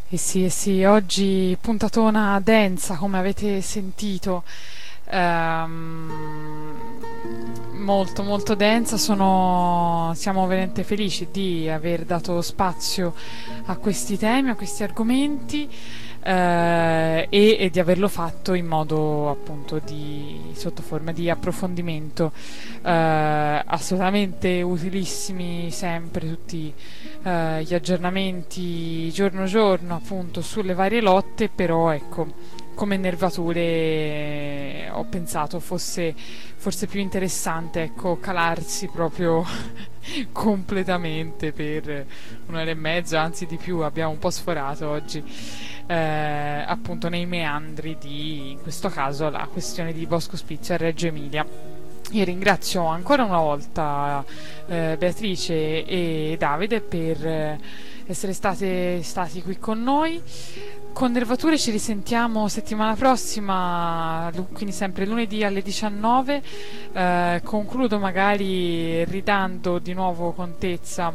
Eh sì, oggi puntatona densa, come avete sentito, ehm, molto molto densa. Siamo veramente felici di aver dato spazio a questi temi, a questi argomenti, e di averlo fatto in modo appunto sotto forma di approfondimento, assolutamente utilissimi sempre tutti gli aggiornamenti giorno giorno appunto sulle varie lotte, però ecco, come nervature ho pensato fosse forse più interessante, ecco, calarsi proprio completamente per un'ora e mezza, anzi di più, abbiamo un po' sforato oggi, appunto nei meandri di, in questo caso, la questione di Bosco Spizio a Reggio Emilia. Io ringrazio ancora una volta Beatrice e Davide per essere stati qui con noi. Con Nervature ci risentiamo settimana prossima, quindi sempre lunedì alle 19. Concludo magari ridando di nuovo contezza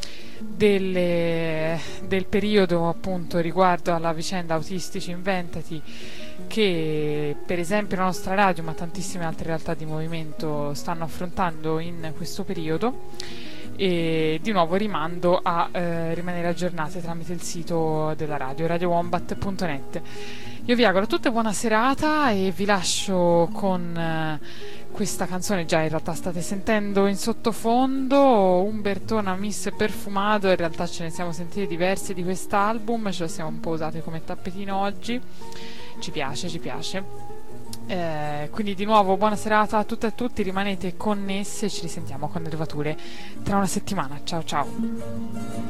del periodo appunto riguardo alla vicenda Autistici Inventati, che per esempio la nostra radio ma tantissime altre realtà di movimento stanno affrontando in questo periodo, e di nuovo rimando a rimanere aggiornate tramite il sito della radio, radiowombat.net. Io vi auguro a tutte buona serata e vi lascio con questa canzone. Già in realtà state sentendo in sottofondo Umbertona Miss Perfumato, in realtà ce ne siamo sentite diverse di quest'album, ce le siamo un po' usate come tappetino oggi, ci piace, ci piace. Quindi di nuovo buona serata a tutte e a tutti, rimanete connesse e ci risentiamo con Nervature tra una settimana. Ciao ciao.